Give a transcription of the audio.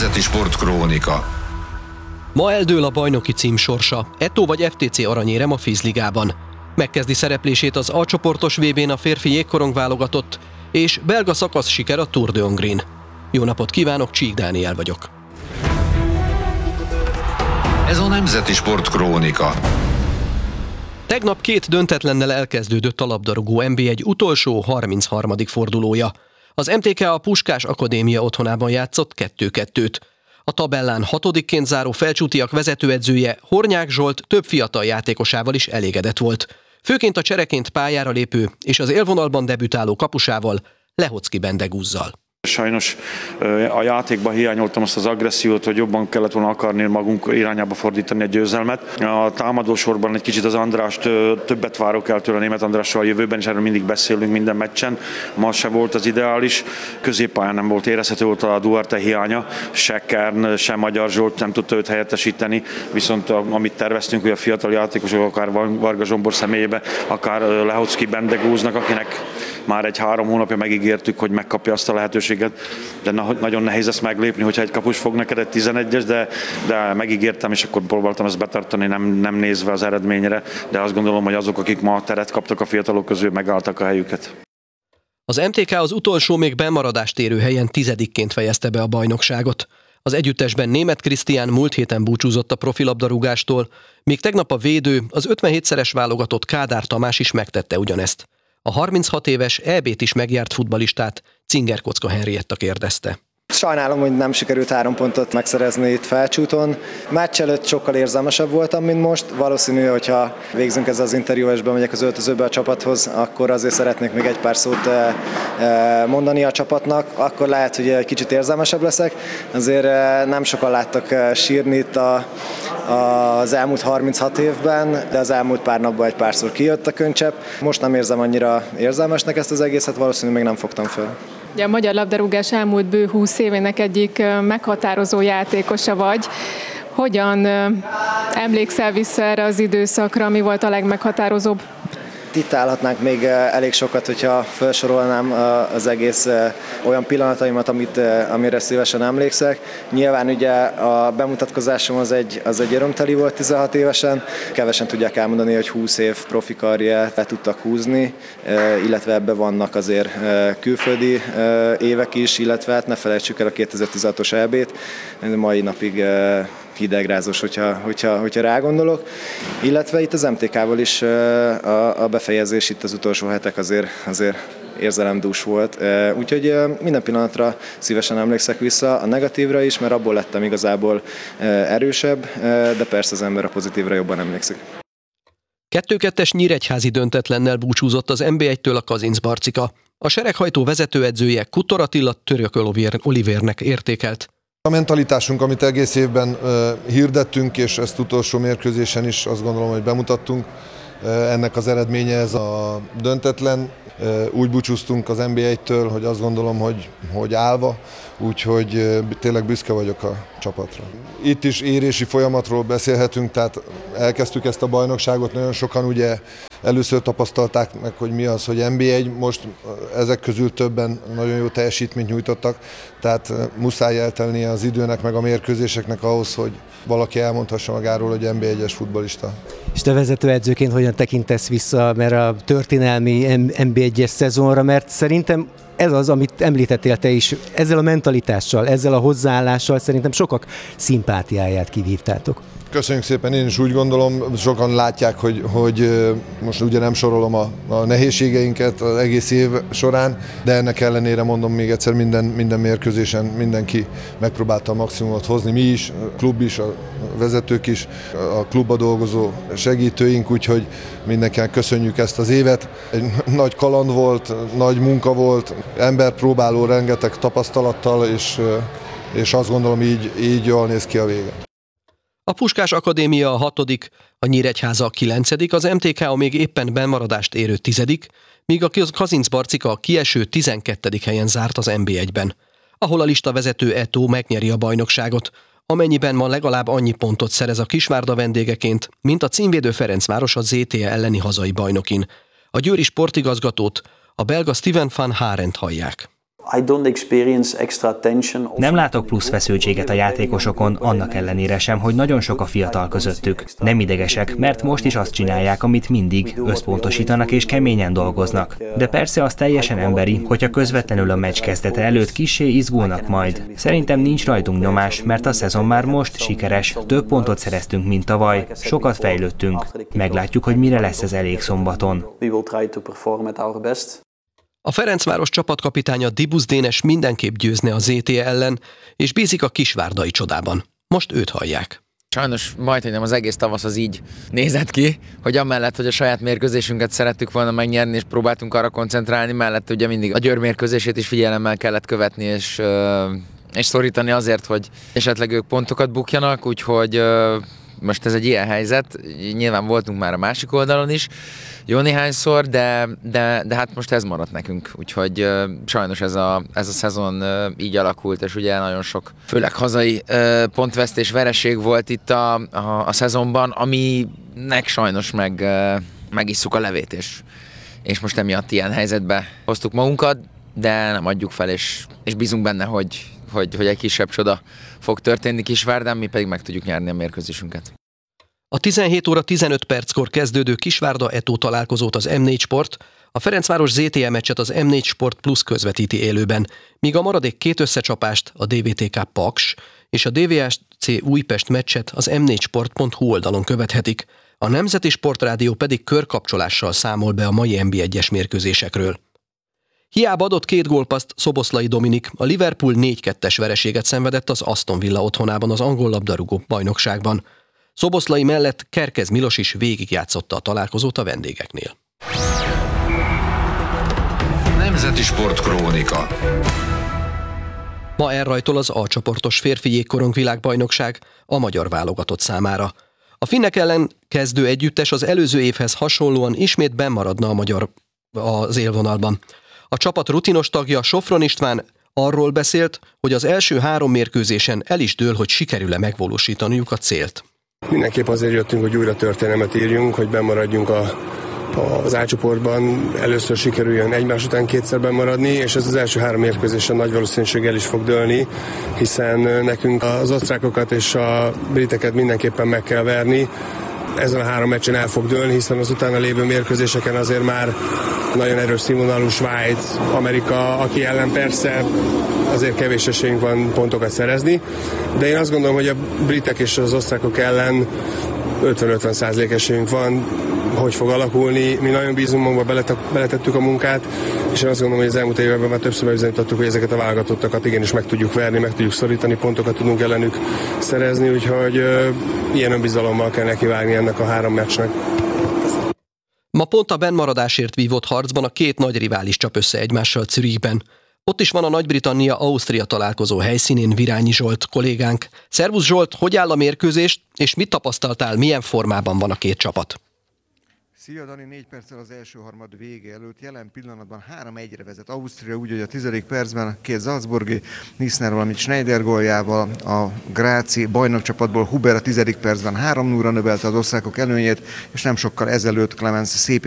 Nemzeti Sportkrónika. Ma eldől a bajnoki cím sorsa. Eto vagy FTC aranyérem a Fizligában. Megkezdi szereplését az A csoportos VB-n a férfi jégkorong válogatott, és belga szakasz siker a Tour de Hongrin. Jó napot kívánok, Csík Dániel vagyok. Ez a Nemzeti Sportkrónika. Tegnap 2 döntetlennel elkezdődött a labdarúgó NB1 utolsó 33. fordulója. Az MTK a Puskás Akadémia otthonában játszott 2-2-t. A tabellán 6-ként záró Felcsútiak vezetőedzője, Hornyák Zsolt több fiatal játékosával is elégedett volt. Főként a csereként pályára lépő és az élvonalban debütáló kapusával, Lehocki Bendegúzzal. Sajnos a játékban hiányoltam azt az agressziót, hogy jobban kellett volna akarni magunk irányába fordítani a győzelmet. A támadósorban egy kicsit az Andrást többet várok el tőle, Németh Andrással a jövőben, és erről mindig beszélünk minden meccsen. Ma se volt az ideális, középpályán nem volt érezhető, volt a Duarte hiánya, se Kern, se Magyar Zsolt nem tudta őt helyettesíteni, viszont amit terveztünk, hogy a fiatal játékosok, akár Varga Zsombor személyébe, akár Lehocki Bendegúznak, akinek már egy 3 hónapja megígértük, hogy megkapja azt a lehetőséget, de nagyon nehéz ezt meglépni, hogyha egy kapus fog neked egy 11-es, de megígértem, és akkor próbáltam ezt betartani, nem nézve az eredményre, de azt gondolom, hogy azok, akik ma teret kaptak a fiatalok közül, megálltak a helyüket. Az MTK az utolsó még bennmaradást érő helyen 10-ként fejezte be a bajnokságot. Az együttesben Németh Krisztián múlt héten búcsúzott a profilabdarúgástól, míg tegnap a védő, az 57-szeres válogatott Kádár Tamás is megtette ugyanezt. A 36 éves EB-t is megjárt futballistát Cinger Kocka Henrietta kérdezte. Sajnálom, hogy nem sikerült 3 pontot megszerezni itt Felcsúton. Meccs előtt sokkal érzelmesebb voltam, mint most. Valószínű, hogyha végzünk ezzel az interjú, és bemegyek az öltözőbe a csapathoz, akkor azért szeretnék még egy pár szót mondani a csapatnak. Akkor lehet, hogy egy kicsit érzelmesebb leszek. Azért nem sokan láttak sírni itt az elmúlt 36 évben, de az elmúlt pár napban egy párszor kijött a könycsepp. Most nem érzem annyira érzelmesnek ezt az egészet, valószínűleg még nem fogtam föl. Ugye a magyar labdarúgás elmúlt bő 20 évének egyik meghatározó játékosa vagy. Hogyan emlékszel vissza erre az időszakra, mi volt a legmeghatározóbb? Itt állhatnánk még elég sokat, hogyha felsorolnám az egész olyan pillanataimat, amire szívesen emlékszek. Nyilván ugye a bemutatkozásom az egy örömteli volt 16 évesen. Kevesen tudják elmondani, hogy 20 év profi karriert tudtak húzni, illetve ebbe vannak azért külföldi évek is, illetve hát ne felejtsük el a 2016-os EB-t, mai napig hidegrázós, hogyha rágondolok. Illetve itt az MTK-val is a befejezés, itt az utolsó hetek azért érzelemdús volt. Úgyhogy minden pillanatra szívesen emlékszek vissza, a negatívra is, mert abból lettem igazából erősebb, de persze az ember a pozitívra jobban emlékszik. 2-2-es nyíregyházi döntetlennel búcsúzott az NB1-től a Kazinc Barcika. A sereghajtó vezetőedzője Kutor Attila Török Olivernek értékelt. A mentalitásunk, amit egész évben hirdettünk, és ezt utolsó mérkőzésen is azt gondolom, hogy bemutattunk, ennek az eredménye ez a döntetlen. Úgy búcsúztunk az NB1-től, hogy azt gondolom, hogy állva, úgyhogy tényleg büszke vagyok a csapatra. Itt is érési folyamatról beszélhetünk, tehát elkezdtük ezt a bajnokságot, nagyon sokan ugye először tapasztalták meg, hogy mi az, hogy NB1, most ezek közül többen nagyon jó teljesítményt nyújtottak, tehát muszáj eltelnie az időnek, meg a mérkőzéseknek ahhoz, hogy valaki elmondhassa magáról, hogy NB1-es futballista. És te vezetőedzőként hogyan tekintesz vissza mert a történelmi NB1-es szezonra, mert szerintem ez az, amit említettél te is, ezzel a mentalitással, ezzel a hozzáállással szerintem sokak szimpátiáját kivívtátok. Köszönjük szépen, én is úgy gondolom, sokan látják, hogy most ugye nem sorolom a nehézségeinket az egész év során, de ennek ellenére mondom még egyszer, minden mérkőzésen mindenki megpróbálta a maximumot hozni, mi is, a klub is, a vezetők is, a klubba dolgozó segítőink, úgyhogy mindenkinek köszönjük ezt az évet. Egy nagy kaland volt, nagy munka volt, ember próbáló rengeteg tapasztalattal, és azt gondolom így jól néz ki a vége. A Puskás Akadémia a 6., a Nyíregyháza a 9., az MTK még éppen bennmaradást érő 10., míg a Kazinc Barcika a kieső 12. helyen zárt az NB1-ben, ahol a listavezető Eto megnyeri a bajnokságot, amennyiben ma legalább annyi pontot szerez a Kisvárda vendégeként, mint a címvédő Ferencváros a ZTE elleni hazai bajnokin. A győri sportigazgatót, a belga Steven van Harent hallják. Nem látok plusz feszültséget a játékosokon, annak ellenére sem, hogy nagyon sok a fiatal közöttük. Nem idegesek, mert most is azt csinálják, amit mindig, összpontosítanak és keményen dolgoznak. De persze az teljesen emberi, hogyha közvetlenül a meccs kezdete előtt kissé izgulnak majd. Szerintem nincs rajtunk nyomás, mert a szezon már most sikeres, több pontot szereztünk, mint tavaly, sokat fejlődtünk. Meglátjuk, hogy mire lesz ez elég szombaton. A Ferencváros csapatkapitánya Dibusz Dénes mindenképp győzne a ZTE ellen, és bízik a kisvárdai csodában. Most őt hallják. Sajnos majdhogy nem az egész tavasz az így nézett ki, hogy amellett, hogy a saját mérkőzésünket szerettük volna megnyerni, és próbáltunk arra koncentrálni, mellett ugye mindig a Győr mérkőzését is figyelemmel kellett követni, és szorítani azért, hogy esetleg ők pontokat bukjanak, úgyhogy most ez egy ilyen helyzet. Nyilván voltunk már a másik oldalon is jó néhányszor, de hát most ez maradt nekünk. Úgyhogy sajnos ez a szezon így alakult, és ugye nagyon sok, főleg hazai pontvesztés, vereség volt itt a szezonban, aminek sajnos megisszuk a levét, és most emiatt ilyen helyzetbe hoztuk magunkat, de nem adjuk fel, és bízunk benne, hogy egy kisebb csoda fog történni Kisvárdán, mi pedig meg tudjuk nyerni a mérkőzésünket. A 17 óra 15 perckor kezdődő Kisvárda Eto találkozót az M4 Sport, a Ferencváros ZTE meccset az M4 Sport Plus közvetíti élőben, míg a maradék két összecsapást, a DVTK Paks és a DVSC Újpest meccset az m4sport.hu oldalon követhetik, a Nemzeti Sportrádió pedig körkapcsolással számol be a mai NB1-es mérkőzésekről. Hiába adott 2 gólpasszt Szoboszlai Dominik, a Liverpool 4-2-es vereséget szenvedett az Aston Villa otthonában az angol labdarúgó bajnokságban. Szoboszlai mellett Kerkez Milos is végigjátszotta a találkozót a vendégeknél. Nemzeti Sportkrónika. Ma elrajtol az A-csoportos férfi jégkorong világbajnokság a magyar válogatott számára. A finnek ellen kezdő együttes az előző évhez hasonlóan ismét bennmaradna az élvonalban. A csapat rutinos tagja, Sofron István arról beszélt, hogy az első 3 mérkőzésen el is dől, hogy sikerül-e megvalósítaniuk a célt. Mindenképp azért jöttünk, hogy újra történelmet írjunk, hogy bennmaradjunk az A-csoportban. Először sikerüljön egymás után 2-szer bennmaradni, és ez az első 3 mérkőzésen nagy valószínűséggel is fog dőlni, hiszen nekünk az osztrákokat és a briteket mindenképpen meg kell verni. Ezen a 3 meccsen el fog dőlni, hiszen az utána lévő mérkőzéseken azért már nagyon erős színvonalú Svájc, Amerika, aki ellen persze azért kevés esélyünk van pontokat szerezni, de én azt gondolom, hogy a britek és az osztrákok ellen 50-50% esélyünk van, hogy fog alakulni. Mi nagyon bízunk magunkba, beletettük a munkát, és én azt gondolom, hogy az elmúlt években már többször bebizonyítottuk, hogy ezeket a válogatottakat igenis meg tudjuk verni, meg tudjuk szorítani, pontokat tudunk ellenük szerezni, úgyhogy ilyen önbizalommal kell nekivágni ennek a 3 meccsnek. Ma pont a bennmaradásért vívott harcban a 2 nagy rivális csap össze egymással Zürichben. Ott is van a Nagy-Britannia-Ausztria találkozó helyszínén Virányi Zsolt kollégánk. Szervusz Zsolt, hogy áll a mérkőzést, és mit tapasztaltál, milyen formában van a 2 csapat? Szia Dani, 4 perccel az első harmad vége előtt, jelen pillanatban 3-1-re vezet Ausztria, úgy, hogy a 10. percben a 2 salzburgi, Nisner, valamint Schneider góljával, a gráci bajnokcsapatból Huber a 10. percben 3-0-ra növelte az osztrákok előnyét, és nem sokkal ezelőtt Clemens szép